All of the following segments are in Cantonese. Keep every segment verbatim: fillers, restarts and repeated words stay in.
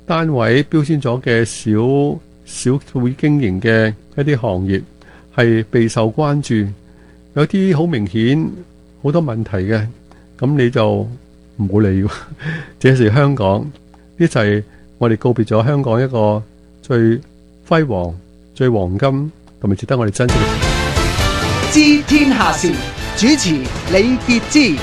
單位標籤咗嘅小小會經營嘅一啲行業係備受關注，有啲好明顯好多問題嘅，咁你就唔好理。這是香港，呢就係我哋告別咗香港一個最輝煌、最黃金同埋值得我哋珍惜嘅時代。 知天下事，主持李傑之。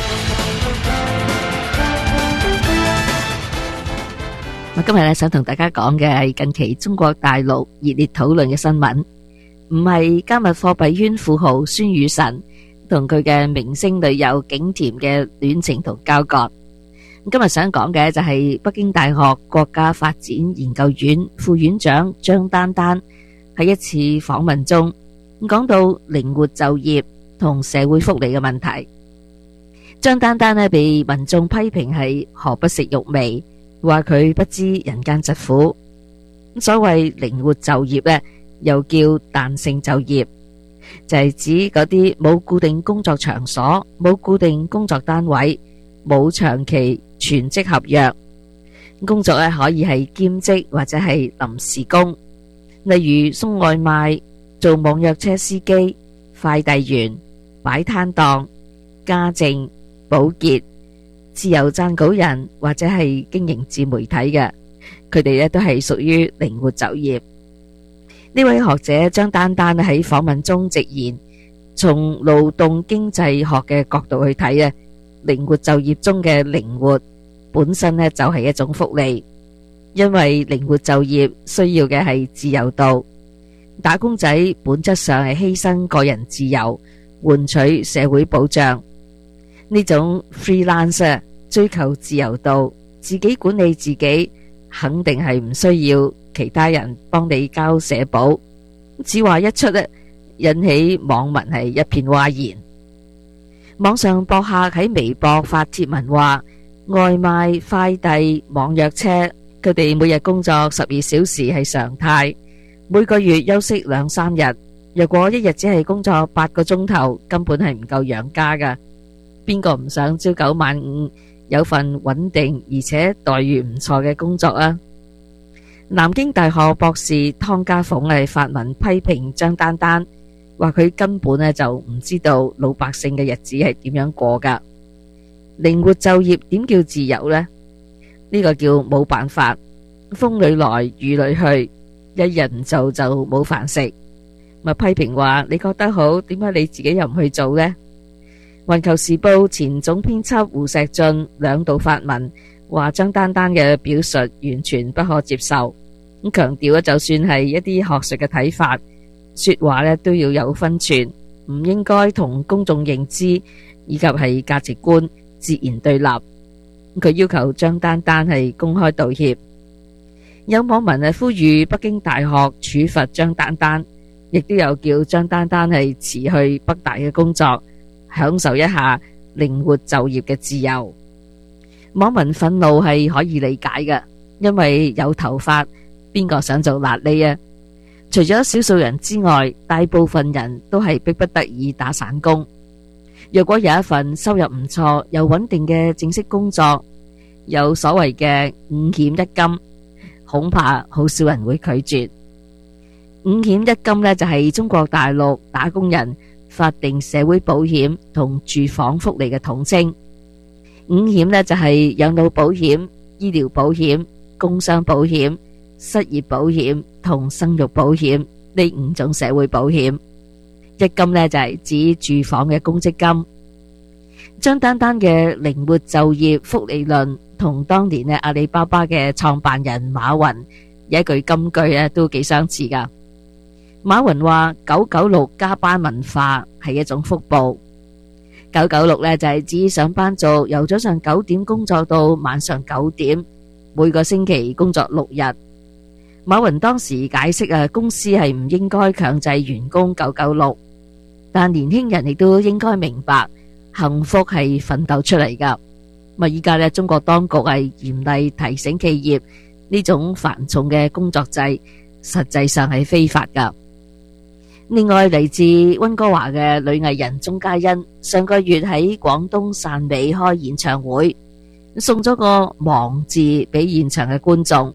我今日咧想同大家講嘅係近期中國大陸熱烈討論嘅新聞，唔係加密貨幣圈富豪孫宇晨同佢嘅明星女友景甜嘅戀情同交割。今日想講嘅就係北京大學國家發展研究院副院長張丹丹喺一次訪問中講到靈活就業同社會福利嘅問題。張丹丹呢被民眾批評係何不食肉糜，話佢不知人間疾苦。所謂靈活就業呢，又叫彈性就業，就係指嗰啲冇固定工作場所、冇固定工作單位、冇長期全職合約工作呢，可以係兼職或者係臨時工，例如送外賣、做網約車司機、快遞員、擺攤檔、家政、保潔、自由撰稿人或者係經營自媒體嘅，佢哋咧都係屬於靈活就業。呢位學者張丹丹喺訪問中直言，從勞動經濟學嘅角度去睇啊，靈活就業中嘅靈活本身咧就係一種福利，因為靈活就業需要嘅係自由度。打工仔本質上係犧牲個人自由，換取社會保障。呢種 freelance 追求自由度，自己管理自己，肯定係唔需要其他人幫你交社保。此話一出咧，引起網民係一片譁然。網上博客喺微博發帖文話，外賣、快遞、網約車，佢哋每日工作十二小時係常態，每個月休息兩三日。若果一日只係工作八個鐘頭，根本係唔夠養家噶。邊個唔想朝九晚五，有份穩定而且待遇唔錯嘅工作啊？南京大學博士湯家鳳係發文批評張丹丹，話佢根本咧就唔知道老百姓嘅日子係點樣過噶。靈活就業點叫自由呢？呢個叫冇辦法，風裏來雨裏去，一日唔做就冇飯食。咪批評話你覺得好，點解你自己又唔去做呢？環球時報前總編輯胡錫進兩度發文話張丹丹嘅表述完全不可接受，咁強調就算係一啲學術嘅睇法，說話咧都要有分寸，唔應該同公眾認知以及係價值觀截然對立。佢要求張丹丹係公開道歉。有網民係呼籲北京大學處罰張丹丹，亦都有叫張丹丹係辭去北大嘅工作，享受一下靈活就業嘅自由。網民憤怒係可以理解嘅，因為有頭髮，邊個想做癩痢啊？除咗少數人之外，大部分人都係迫不得已打散工。若果有一份收入唔錯又穩定嘅正式工作，有所謂嘅五險一金，恐怕好少人會拒絕。五險一金呢，就係中國大陸打工人法定社會保險同住房福利嘅統稱。五險呢，就係養老保險、醫療保險、工傷保險、失業保險同生育保險呢五種社會保險。一金呢，就係指住房嘅公積金。張丹丹嘅靈活就業福利論同當年呢阿里巴巴嘅創辦人馬雲有一句金句啊，都幾相似噶。馬雲話九九六加班文化係一種福報。九九六呢，就係指上班族由早上九點工作到晚上九點，每個星期工作六日。馬雲當時解釋啊，公司係唔應該強制員工九九六，但年輕人亦都應該明白幸福係奮鬥出嚟噶。咁啊，依家呢，中國當局係嚴厲提醒企業呢種繁重嘅工作制實際上係非法噶。另外，嚟自溫哥華嘅女藝人鐘嘉欣上個月喺廣東汕尾開演唱會，送咗個忙字俾現場嘅觀眾，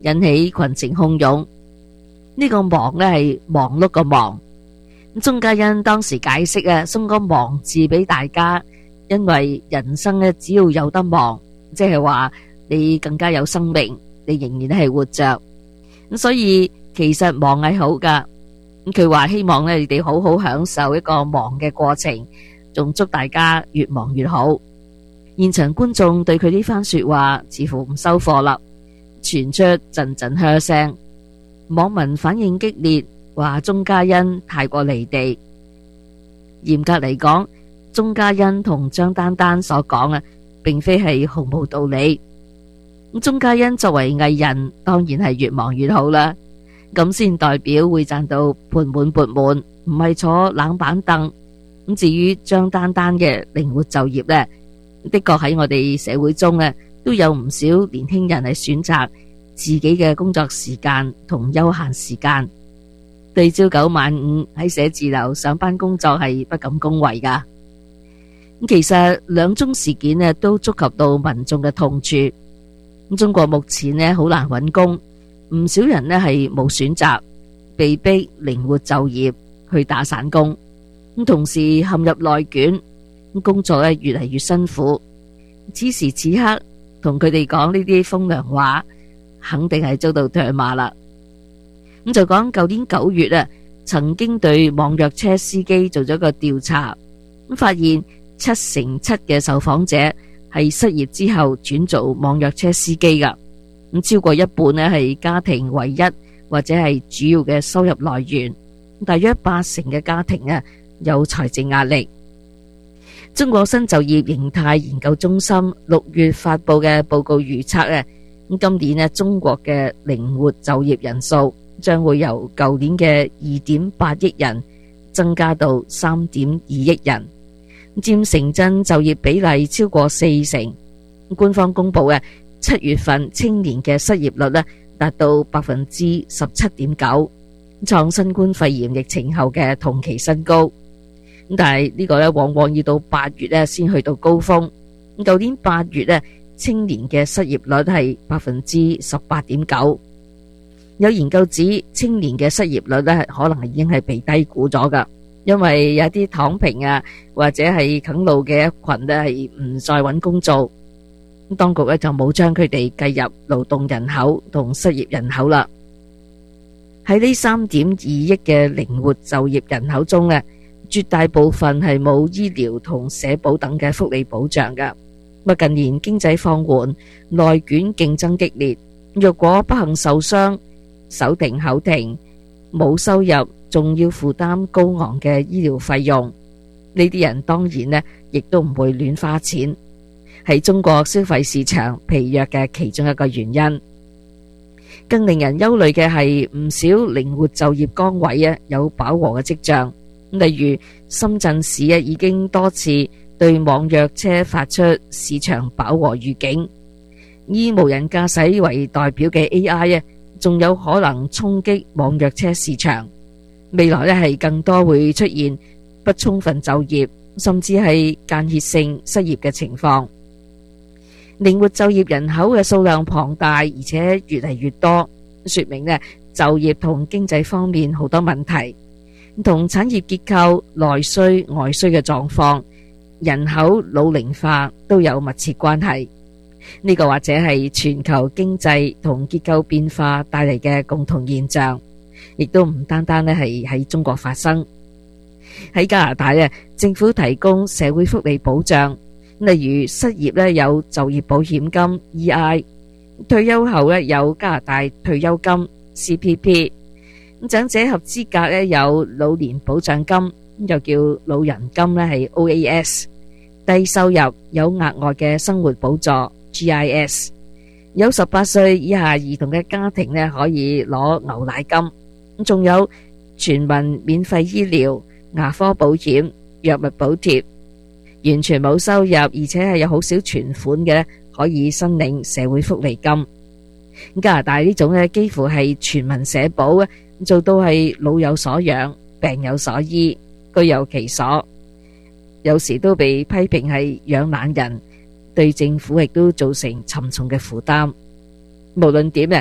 引起群情洶湧。呢個忙呢係忙碌個忙。鍾嘉欣當時解釋啊，送個忙字俾大家，因為人生呢只要有得忙，即係話你更加有生命，你仍然係活着。咁所以其實忙係好噶。咁佢話希望呢你哋好好享受一個忙嘅過程，仲祝大家越忙越好。現場觀眾對佢呢番說話似乎唔收貨啦，傳出陣陣噓聲。網民反應激烈，話鍾嘉欣太過離地。嚴格嚟講，鍾嘉欣同張丹丹所講啊，並非係毫無道理。咁鍾嘉欣作為藝人，當然係越忙越好啦，咁先代表會賺到盆滿缽滿，唔係坐冷板凳。咁至於張丹丹嘅靈活就業呢，的確喺我哋社會中呢，都有唔少年輕人係選擇自己嘅工作時間同休閒時間，對朝九晚五喺寫字樓上班工作係不敢恭維噶。咁其實兩宗事件呢都觸及到民眾嘅痛處。咁中國目前呢好難揾工，唔少人呢係冇選擇，被逼靈活就業去打散工，咁同時陷入內卷，工作呢越嚟越辛苦。此時此刻同佢哋講呢啲風涼話，肯定係遭到唾罵啦。咁就講舊年九月啊，曾經對網約車司機做咗個調查，咁發現七成七嘅受訪者係失業之後轉做網約車司機噶。咁超過一半呢係家庭唯一或者係主要嘅收入來源，大約八成嘅家庭啊有財政壓力。中國新就業形態研究中心六月發布嘅報告預測啊，咁今年呢中國嘅靈活就業人數將會由舊年嘅二點八億人增加到三點二億人，佔城鎮就業比例超過四成。官方公布嘅七月份青年嘅失業率呢達到百分之十七點九，創新冠肺炎疫情後嘅同期新高。咁但係呢個呢往往要到八月呢先去到高峰。舊年八月呢青年嘅失業率係百分之十八點九。有研究指青年嘅失業率呢可能已經係被低估咗噶，因為有啲躺平啊或者係啃老嘅一群呢係唔再揾工做，當局呢就冇將佢哋計入勞動人口同失業人口啦。喺呢三點二億嘅靈活就業人口中呢，絕大部分係冇醫療同社保等嘅福利保障噶。咁近年經濟放緩，內卷競爭激烈，若果不幸受傷，手停口停，冇收入，仲要負擔高昂嘅醫療費用，呢啲人當然呢亦都唔會亂花錢，係中國消費市場疲弱嘅其中一個原因。更令人憂慮嘅係唔少靈活就業崗位啊有飽和嘅跡象，例如深圳市啊已經多次對網約車發出市場飽和預警，以無人駕駛為代表嘅 A I 啊仲有可能衝擊網約車市場。未來呢係更多會出現不充分就業，甚至係間歇性失業嘅情況。靈活就業人口嘅數量龐大，而且越嚟越多，說明呢就業同經濟方面好多問題，同產業結構、內需外需嘅狀況、人口老齡化都有密切關係。呢個或者係全球經濟同結構變化帶嚟嘅共同現象，亦都唔單單咧係喺中國發生。喺加拿大咧，政府提供社會福利保障，例如失業咧有就業保險金 E I， 退休後咧有加拿大退休金 C P P， 長者合資格咧有老年保障金，又叫老人金咧係 O A S， 低收入有額外嘅生活補助G I S， 有十八歲以下兒童嘅家庭呢可以攞牛奶金，仲有全民免費醫療、牙科保險、藥物補貼，完全冇收入而且係有好少存款嘅可以申領社會福利金。加拿大呢種呢幾乎係全民社保，做到係老有所養、病有所醫、居有其所，有時都被批評係養懶人，對政府亦都造成沉重嘅負擔。無論點啊，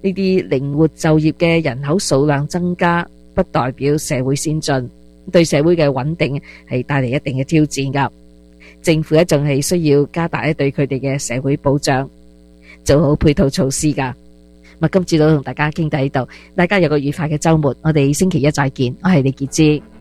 呢啲靈活就業嘅人口數量增加，不代表社會先進，對社會嘅穩定係帶嚟一定嘅挑戰㗎。政府咧仲係需要加大咧對佢哋嘅社會保障，做好配套措施㗎。咁今次都同大家傾到呢度，大家有個愉快嘅週末，我哋星期一再見，我係李潔芝。